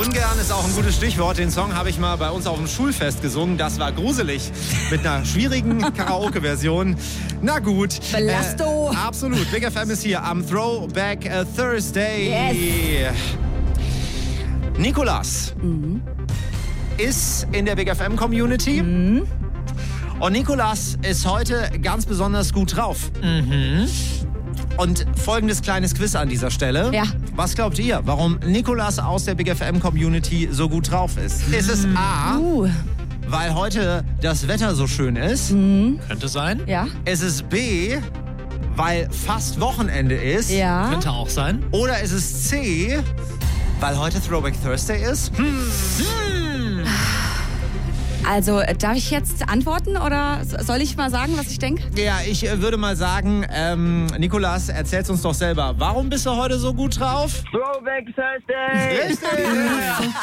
Ungern ist auch ein gutes Stichwort. Den Song habe ich mal bei uns auf dem Schulfest gesungen. Das war gruselig. Mit einer schwierigen Karaoke-Version. Na gut. Belasto. Absolut. Big FM ist hier am Throwback Thursday. Yes. Nikolas ist in der Big FM Community. Und Nikolas ist heute ganz besonders gut drauf. Und folgendes kleines Quiz an dieser Stelle. Ja. Was glaubt ihr, warum Nikolas aus der Big FM Community so gut drauf ist? Ist es A, weil heute das Wetter so schön ist? Könnte sein. Ja. Ist es B, weil fast Wochenende ist? Ja. Könnte auch sein. Oder ist es C, weil heute Throwback Thursday ist? Also, darf ich jetzt antworten oder soll ich mal sagen, was ich denke? Ja, ich würde mal sagen, Nikolas, erzähl's uns doch selber. Warum bist du heute so gut drauf? Throwback Thursday! Richtig!